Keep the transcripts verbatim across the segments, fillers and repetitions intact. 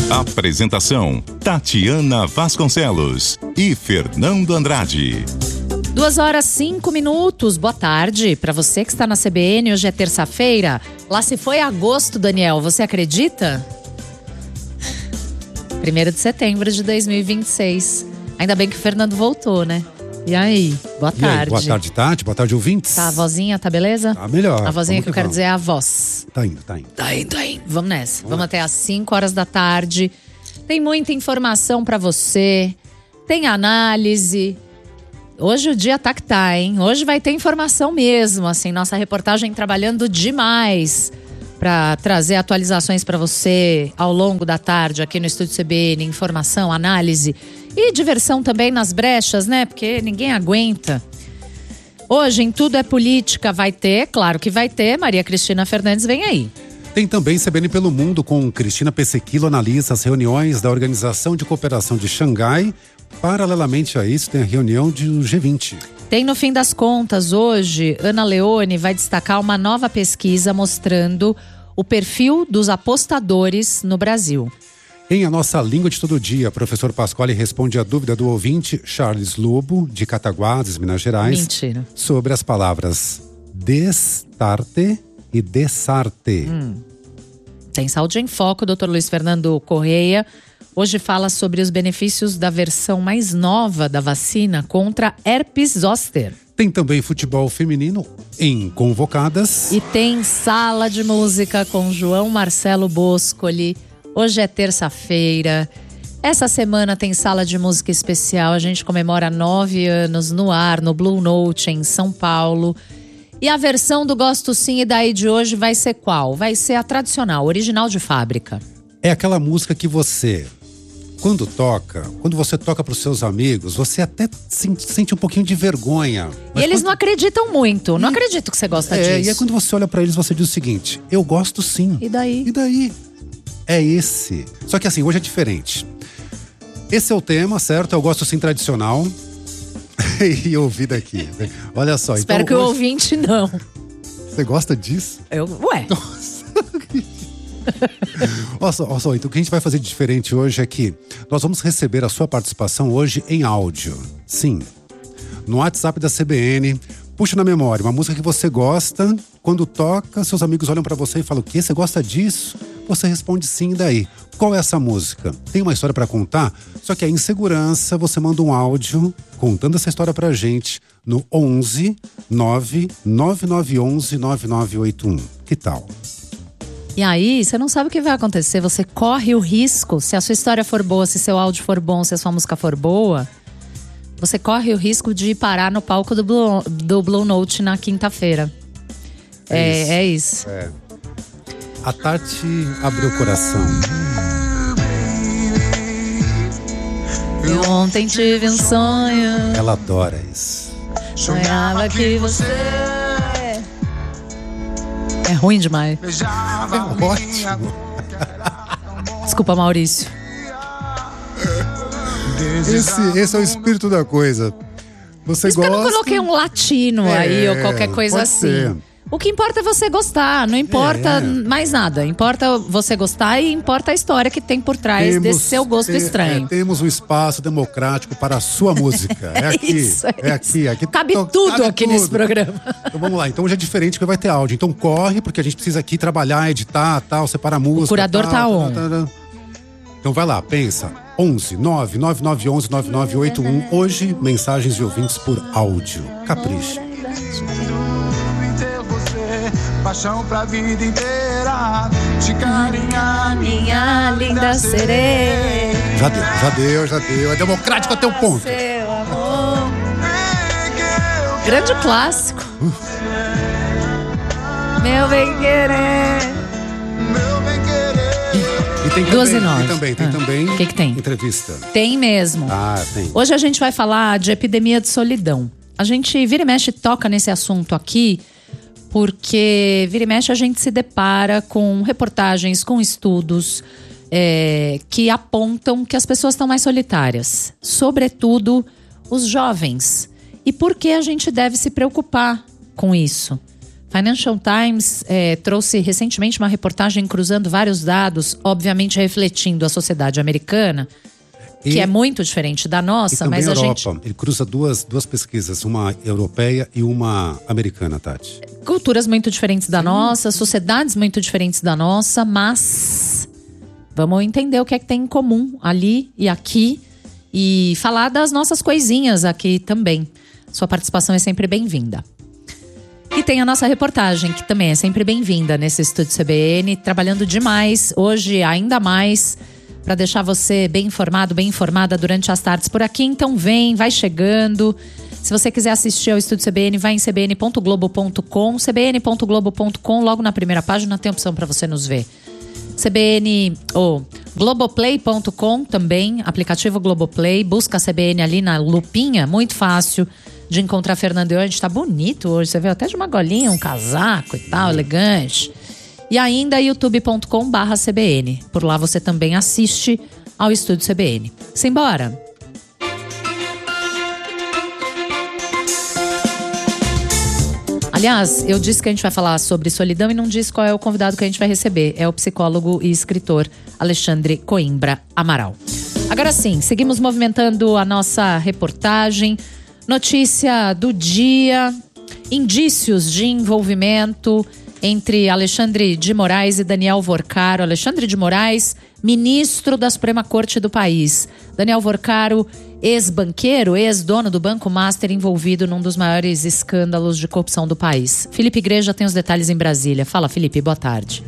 Apresentação: Tatiana Vasconcelos e Fernando Andrade. Duas horas, cinco minutos. Boa tarde para você que está na C B N. Hoje é terça-feira. Lá se foi agosto, Daniel. Você acredita? primeiro de setembro de dois mil e vinte e seis. Ainda bem que o Fernando voltou, né? E aí? Boa e tarde. Aí, boa tarde, Tati. Boa tarde, ouvintes. Tá, a vozinha, tá beleza? Tá melhor. A vozinha Vamos que eu que quero vamos. dizer é a voz. Tá indo, tá indo. Tá indo, tá indo. Vamos nessa. Vamos, Vamos até às cinco horas da tarde. Tem muita informação pra você. Tem análise. Hoje o dia tá que tá, hein? Hoje vai ter informação mesmo, assim. Nossa reportagem trabalhando demais pra trazer atualizações pra você ao longo da tarde aqui no Estúdio C B N. Informação, análise e diversão também nas brechas, né? Porque ninguém aguenta. Hoje em Tudo é Política vai ter, claro que vai ter. Maria Cristina Fernandes vem aí. Tem também C B N pelo Mundo com Cristina Pessequilo, analisa as reuniões da Organização de Cooperação de Xangai. Paralelamente a isso, tem a reunião do G vinte. Tem no fim das contas, hoje, Ana Leone vai destacar uma nova pesquisa mostrando o perfil dos apostadores no Brasil. Em A Nossa Língua de Todo Dia, professor Pasquale responde a dúvida do ouvinte Charles Lobo, de Cataguases, Minas Gerais. Mentira. Sobre as palavras destarte e dessarte. Hum. Tem Saúde em Foco, doutor Luiz Fernando Correia. Hoje fala sobre os benefícios da versão mais nova da vacina contra herpes zoster. Tem também futebol feminino em Convocadas. E tem Sala de Música com João Marcelo Boscoli. Hoje é terça-feira. Essa semana tem Sala de Música Especial. A gente comemora nove anos no ar, no Blue Note, em São Paulo. E a versão do Gosto Sim e Daí de hoje vai ser qual? Vai ser a tradicional, original de fábrica. É aquela música que você, quando toca, quando você toca para os seus amigos, você até sente um pouquinho de vergonha. E eles quando... não acreditam muito. Não e... acredito que você gosta é, disso. E aí quando você olha para eles, você diz o seguinte: eu gosto sim. E daí? E daí? É esse. Só que assim, hoje é diferente. Esse é o tema, certo? Eu gosto sim tradicional. E ouvi daqui. Olha só. Espero então, que hoje... o ouvinte não. Você gosta disso? Eu, ué. Nossa. Olha só, olha só, então o que a gente vai fazer de diferente hoje é que nós vamos receber a sua participação hoje em áudio. Sim. No WhatsApp da C B N. Puxa na memória uma música que você gosta. Quando toca, seus amigos olham pra você e falam: o quê? Você gosta disso? Você responde sim, e daí? Qual é essa música? Tem uma história pra contar? Só que aí, em segurança, você manda um áudio contando essa história pra gente no onze nove nove nove um um nove nove oito um. Que tal? E aí, você não sabe o que vai acontecer. Você corre o risco, se a sua história for boa, se seu áudio for bom, se a sua música for boa, você corre o risco de parar no palco do Blue, do Blue Note na quinta-feira. É, é isso. É. A Tati abriu o coração. Eu ontem tive um sonho. Ela adora isso. Sonhava que você... É ruim demais. É ótimo. Desculpa, Maurício. Esse, esse é o espírito da coisa. Você Isso gosta... que eu não coloquei um latino é, aí ou qualquer coisa assim. Ser. O que importa é você gostar, não importa é, é. mais nada. Importa você gostar e importa a história que tem por trás temos, desse seu gosto é, estranho. É, temos um espaço democrático para a sua música. É aqui, isso, é, é aqui, aqui. Cabe então, tudo cabe aqui tudo. nesse programa. Então vamos lá, então hoje é diferente porque vai ter áudio. Então corre, porque a gente precisa aqui trabalhar, editar, tal, separar a música. O curador tal, tá tal, on. Tal, tal. Então vai lá, pensa. onze nove nove nove um um nove nove oito um. Hoje, mensagens de ouvintes por áudio. Capricha. Paixão pra vida inteira, te carinhar, minha linda sereia. Já deu, já deu, já deu. É democrático até o ponto. Seu amor. Grande clássico. Uh. Meu bem-querer. Meu bem-querer. E tem Duas também, e nove. tem também, tem ah. também. O que que tem? Entrevista. Tem mesmo. Ah, tem. Hoje a gente vai falar de epidemia de solidão. A gente vira e mexe toca nesse assunto aqui, porque vira e mexe a gente se depara com reportagens, com estudos é, que apontam que as pessoas estão mais solitárias. Sobretudo os jovens. E por que a gente deve se preocupar com isso? Financial Times eh, trouxe recentemente uma reportagem cruzando vários dados, obviamente refletindo a sociedade americana, e, que é muito diferente da nossa, e mas a Europa. gente... Ele cruza duas, duas pesquisas, uma europeia e uma americana, Tati. Culturas muito diferentes da Sim. nossa, sociedades muito diferentes da nossa, mas vamos entender o que é que tem em comum ali e aqui e falar das nossas coisinhas aqui também. Sua participação é sempre bem-vinda. E tem a nossa reportagem, que também é sempre bem-vinda nesse Estúdio C B N, trabalhando demais, hoje ainda mais, para deixar você bem informado, bem informada durante as tardes por aqui. Então vem, vai chegando. Se você quiser assistir ao Estúdio C B N, vai em c b n ponto globo ponto com. c b n ponto globo ponto com, logo na primeira página tem opção para você nos ver. C B N ou globoplay ponto com também, aplicativo Globoplay. Busca a C B N ali na lupinha, muito fácil de encontrar. Fernando e eu, a gente tá bonito hoje. Você viu até de uma golinha, um casaco e tal, elegante. E ainda youtube ponto com barra C B N. Por lá você também assiste ao Estúdio C B N. Simbora! Aliás, eu disse que a gente vai falar sobre solidão e não disse qual é o convidado que a gente vai receber. É o psicólogo e escritor Alexandre Coimbra Amaral. Agora sim, seguimos movimentando a nossa reportagem. Notícia do dia: indícios de envolvimento entre Alexandre de Moraes e Daniel Vorcaro. Alexandre de Moraes, ministro da Suprema Corte do país. Daniel Vorcaro, ex-banqueiro, ex-dono do Banco Master, envolvido num dos maiores escândalos de corrupção do país. Felipe Igreja tem os detalhes em Brasília. Fala, Felipe, boa tarde.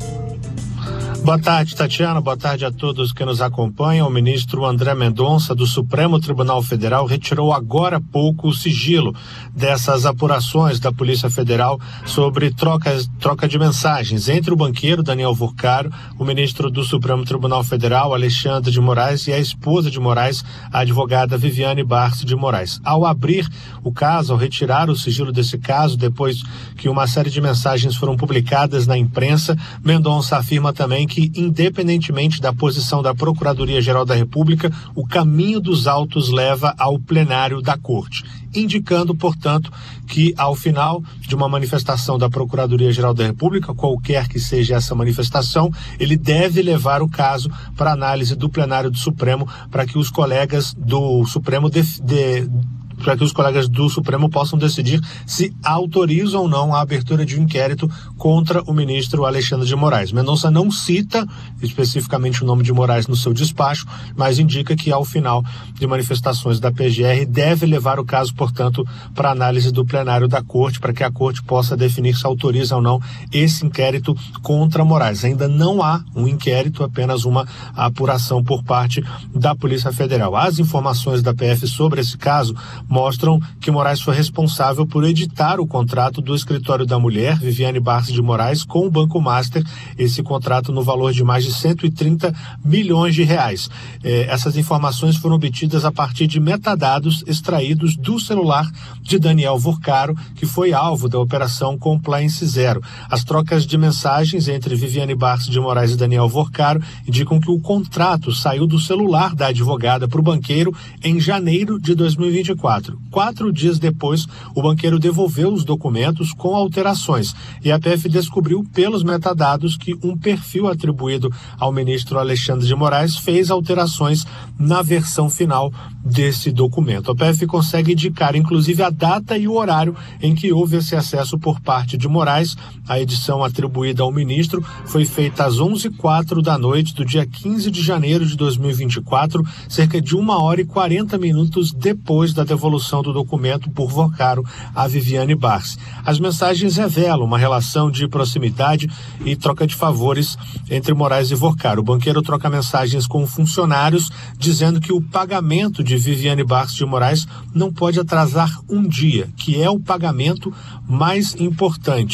Boa tarde, Tatiana. Boa tarde a todos que nos acompanham. O ministro André Mendonça, do Supremo Tribunal Federal, retirou agora há pouco o sigilo dessas apurações da Polícia Federal sobre trocas, troca de mensagens entre o banqueiro Daniel Vorcaro, o ministro do Supremo Tribunal Federal, Alexandre de Moraes, e a esposa de Moraes, a advogada Viviane Barce de Moraes. Ao abrir o caso, ao retirar o sigilo desse caso, depois que uma série de mensagens foram publicadas na imprensa, Mendonça afirma também que, independentemente da posição da Procuradoria-Geral da República, o caminho dos autos leva ao plenário da Corte, indicando, portanto, que ao final de uma manifestação da Procuradoria-Geral da República, qualquer que seja essa manifestação, ele deve levar o caso para análise do plenário do Supremo, para que os colegas do Supremo de, de, para que os colegas do Supremo possam decidir se autorizam ou não a abertura de um inquérito contra o ministro Alexandre de Moraes. Mendonça não cita especificamente o nome de Moraes no seu despacho, mas indica que ao final de manifestações da P G R deve levar o caso, portanto, para análise do plenário da Corte, para que a Corte possa definir se autoriza ou não esse inquérito contra Moraes. Ainda não há um inquérito, apenas uma apuração por parte da Polícia Federal. As informações da P F sobre esse caso mostram que Moraes foi responsável por editar o contrato do escritório da mulher, Viviane Barce de Moraes, com o Banco Master, esse contrato no valor de mais de cento e trinta milhões de reais. Eh, essas informações foram obtidas a partir de metadados extraídos do celular de Daniel Vorcaro, que foi alvo da Operação Compliance Zero. As trocas de mensagens entre Viviane Barce de Moraes e Daniel Vorcaro indicam que o contrato saiu do celular da advogada para o banqueiro em janeiro de dois mil e vinte e quatro. Quatro dias depois, o banqueiro devolveu os documentos com alterações e a P F descobriu pelos metadados que um perfil atribuído ao ministro Alexandre de Moraes fez alterações na versão final desse documento. A P F consegue indicar, inclusive, a data e o horário em que houve esse acesso por parte de Moraes. A edição atribuída ao ministro foi feita às onze e quatro da noite do dia quinze de janeiro de dois mil e vinte e quatro, cerca de uma hora e quarenta minutos depois da devolução do documento por Vorcaro a Viviane Barce. As mensagens revelam uma relação de proximidade e troca de favores entre Moraes e Vorcaro. O banqueiro troca mensagens com funcionários dizendo que o pagamento de Viviane Barce de Moraes não pode atrasar um dia, que é o pagamento mais importante.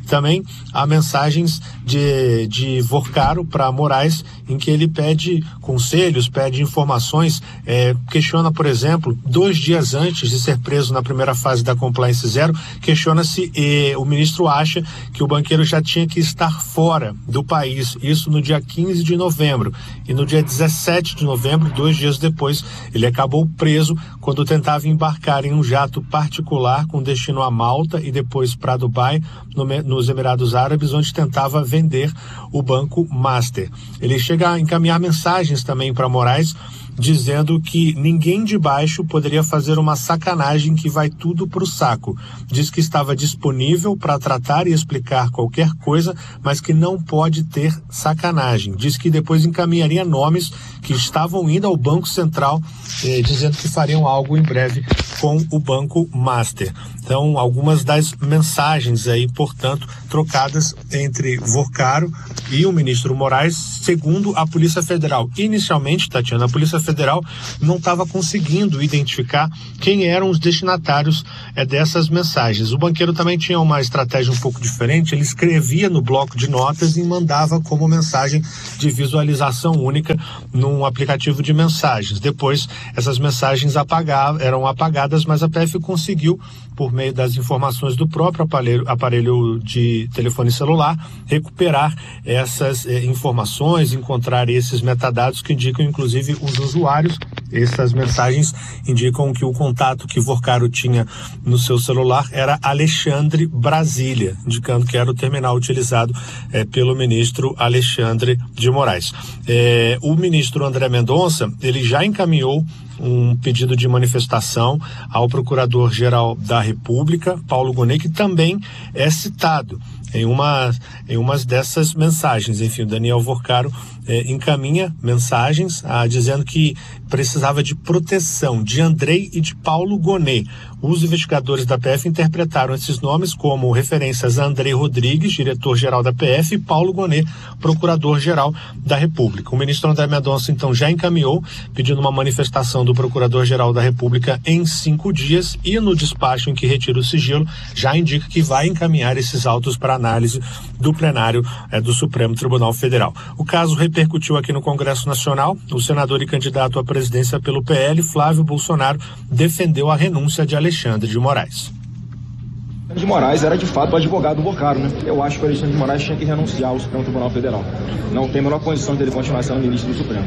Também há mensagens de, de Vorcaro para Moraes, em que ele pede conselhos, pede informações, é, questiona, por exemplo, dois dias antes de ser preso na primeira fase da Compliance Zero, questiona se eh, o ministro acha que o banqueiro já tinha que estar fora do país, isso no dia quinze de novembro. E no dia dezessete de novembro, dois dias depois, ele acabou preso quando tentava embarcar em um jato particular com destino a Malta e depois para Dubai, no, nos Emirados Árabes, onde tentava vender o Banco Master. Ele chega a encaminhar mensagens também para Moraes, dizendo que ninguém de baixo poderia fazer uma sacanagem que vai tudo pro saco. Diz que estava disponível para tratar e explicar qualquer coisa, mas que não pode ter sacanagem. Diz que depois encaminharia nomes que estavam indo ao Banco Central, eh, dizendo que fariam algo em breve com o Banco Master. Então, algumas das mensagens aí, portanto, trocadas entre Vorcaro e o ministro Moraes, segundo a Polícia Federal. Inicialmente, Tatiana, a Polícia Federal não estava conseguindo identificar quem eram os destinatários é, dessas mensagens. O banqueiro também tinha uma estratégia um pouco diferente, ele escrevia no bloco de notas e mandava como mensagem de visualização única num aplicativo de mensagens. Depois, essas mensagens apagavam, eram apagadas, mas a P F conseguiu, por meio das informações do próprio aparelho, aparelho de telefone celular, recuperar essas eh, informações, encontrar esses metadados que indicam, inclusive, os usuários. Essas mensagens indicam que o contato que Vorcaro tinha no seu celular era Alexandre Brasília, indicando que era o terminal utilizado eh, pelo ministro Alexandre de Moraes. Eh, o ministro André Mendonça, ele já encaminhou um pedido de manifestação ao Procurador-Geral da República, Paulo Gonet, que também é citado em uma em umas dessas mensagens. Enfim, o Daniel Vorcaro eh, encaminha mensagens ah, dizendo que precisava de proteção de Andrei e de Paulo Gonet. Os investigadores da P F interpretaram esses nomes como referências a Andrei Rodrigues, diretor-geral da P F, e Paulo Gonet, procurador-geral da República. O ministro André Mendonça, então, já encaminhou, pedindo uma manifestação do procurador-geral da República em cinco dias, e no despacho em que retira o sigilo, já indica que vai encaminhar esses autos para análise do plenário eh, do Supremo Tribunal Federal. O caso repercutiu aqui no Congresso Nacional. O senador e candidato à presidência pelo P L, Flávio Bolsonaro, defendeu a renúncia de Alexandre de Moraes. Alexandre de Moraes era de fato o advogado do Vorcaro, né? Eu acho que o Alexandre de Moraes tinha que renunciar ao Supremo Tribunal Federal. Não tem a menor condição dele continuar sendo ministro do Supremo.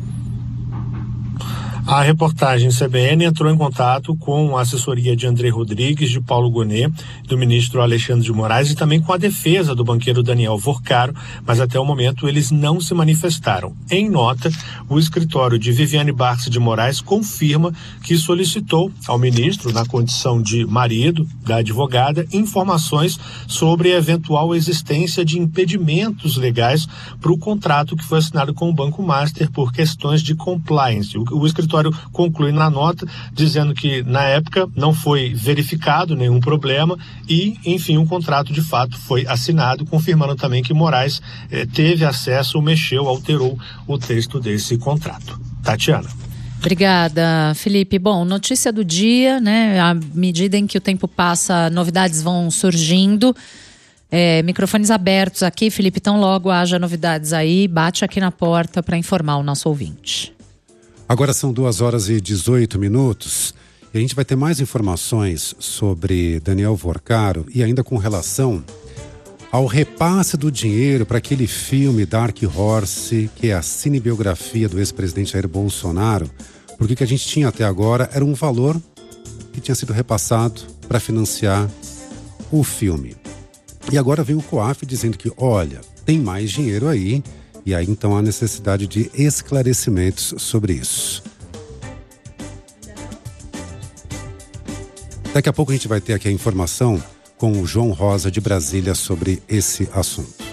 A reportagem C B N entrou em contato com a assessoria de Andrei Rodrigues, de Paulo Gonet, do ministro Alexandre de Moraes, e também com a defesa do banqueiro Daniel Vorcaro, mas até o momento eles não se manifestaram. Em nota, o escritório de Viviane Barça de Moraes confirma que solicitou ao ministro, na condição de marido da advogada, informações sobre a eventual existência de impedimentos legais para o contrato que foi assinado com o Banco Master por questões de compliance. O, o escritório conclui na nota dizendo que na época não foi verificado nenhum problema e, enfim, um contrato de fato foi assinado, confirmando também que Moraes eh, teve acesso, mexeu, alterou o texto desse contrato. Tatiana. Obrigada, Felipe. Bom, notícia do dia, né? À medida em que o tempo passa, novidades vão surgindo. É, microfones abertos aqui, Felipe. Tão logo haja novidades aí, bate aqui na porta para informar o nosso ouvinte. Agora são duas horas e dezoito minutos e a gente vai ter mais informações sobre Daniel Vorcaro e ainda com relação ao repasse do dinheiro para aquele filme Dark Horse, que é a cinebiografia do ex-presidente Jair Bolsonaro, porque o que a gente tinha até agora era um valor que tinha sido repassado para financiar o filme. E agora vem o COAF dizendo que, olha, tem mais dinheiro aí. E aí, então, há necessidade de esclarecimentos sobre isso. Daqui a pouco a gente vai ter aqui a informação com o João Rosa de Brasília sobre esse assunto.